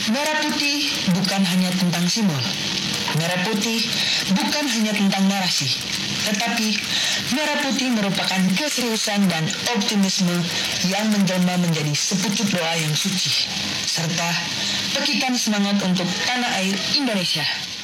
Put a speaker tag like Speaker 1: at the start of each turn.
Speaker 1: Merah putih bukan hanya tentang simbol. Merah putih bukan hanya tentang narasi, tetapi merah putih merupakan keseriusan dan optimisme yang menjelma menjadi sepucuk doa yang suci, serta pekikan semangat untuk tanah air Indonesia.